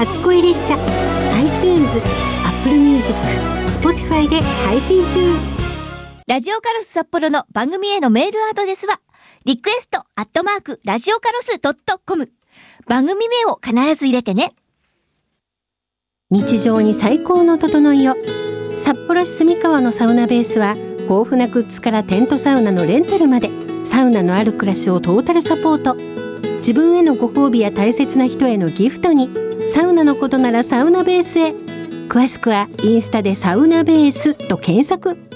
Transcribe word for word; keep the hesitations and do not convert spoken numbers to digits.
初恋列車 iTunes、Apple Music、Spotify で配信中。 ラジオカロス札幌の番組へのメールアドレスはリクエストアットマークラジオカロスドットコム。番組名を必ず入れてね。 日常に最高の整いを。札幌市住川のサウナベースは豊富なグッズからテントサウナのレンタルまで、サウナのある暮らしをトータルサポート。自分へのご褒美や大切な人へのギフトに、サウナのことならサウナベースへ。詳しくはインスタでサウナベースと検索。